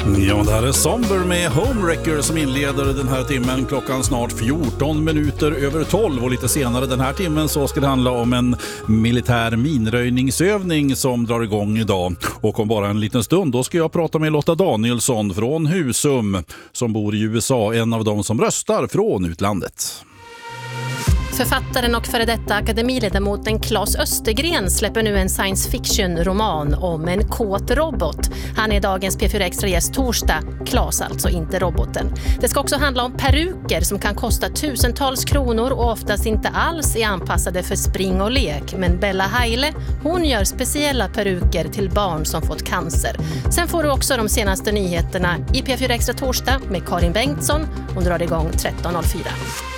Ja, det här är Somber med Homewrecker som inleder den här timmen klockan snart 14 minuter över 12 och lite senare den här timmen så ska det handla om en militär minröjningsövning som drar igång idag. Och om bara en liten stund då ska jag prata med Lotta Danielsson från Husum som bor i USA, en av de som röstar från utlandet. Författaren och före detta akademiledamoten Claes Östergren släpper nu en science fiction-roman om en kåt robot. Han är dagens P4 Extra gäst torsdag. Claes alltså, inte roboten. Det ska också handla om peruker som kan kosta tusentals kronor och oftast inte alls är anpassade för spring och lek. Men Bella Heile, hon gör speciella peruker till barn som fått cancer. Sen får du också de senaste nyheterna i P4 Extra torsdag med Karin Bengtsson. Hon drar igång 13.04.